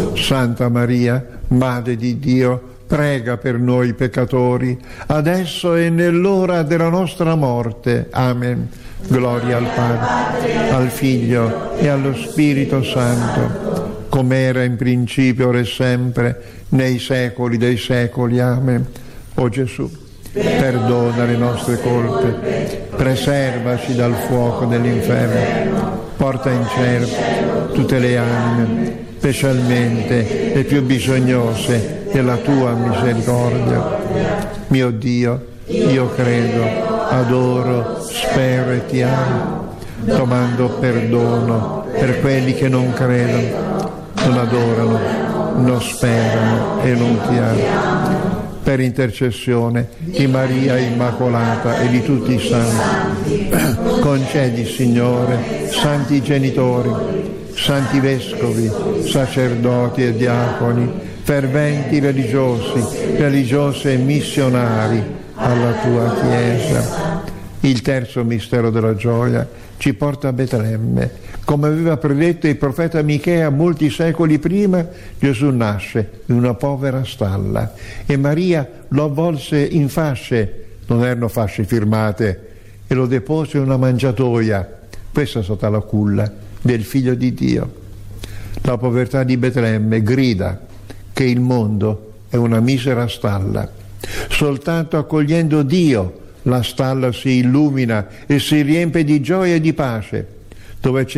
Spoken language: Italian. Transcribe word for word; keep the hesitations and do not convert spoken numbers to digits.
Santa Maria, Madre di Dio, prega per noi peccatori, adesso e nell'ora della nostra morte. Amen. Gloria al Padre, al Figlio e allo Spirito Santo, come era in principio, ora e sempre, nei secoli dei secoli. Amen. O Gesù, perdona le nostre colpe, preservaci dal fuoco dell'inferno, porta in cielo tutte le anime, specialmente le più bisognose della tua misericordia. Mio Dio, io credo, adoro, spero e ti amo. Domando perdono per quelli che non credono, non adorano, non sperano e non ti amano. Per intercessione di Maria Immacolata e di tutti i santi, concedi, Signore, santi genitori, santi vescovi, sacerdoti e diaconi, ferventi religiosi, religiose e missionari alla tua Chiesa. Il terzo mistero della gioia ci porta a Betlemme. Come aveva predetto il profeta Michea molti secoli prima, Gesù nasce in una povera stalla e Maria lo avvolse in fasce, non erano fasce firmate, e lo depose in una mangiatoia. Questa è stata la culla del Figlio di Dio. La povertà di Betlemme grida che il mondo è una misera stalla. Soltanto accogliendo Dio la stalla si illumina e si riempie di gioia e di pace. Dove c'è